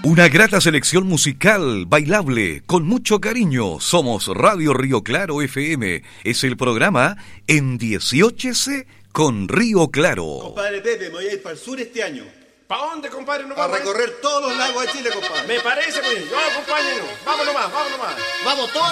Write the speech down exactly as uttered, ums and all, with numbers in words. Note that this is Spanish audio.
Una grata selección musical, bailable, con mucho cariño. Somos Radio Río Claro F M. Es el programa En dieciocho C con Río Claro. Compadre Pepe, me voy a ir para el sur este año. ¿Para dónde, compadre? No A vamos recorrer todos los lagos de Chile, compadre. Me parece muy bien. Yo, compañero. Vamos nomás, vamos nomás. Vamos todos.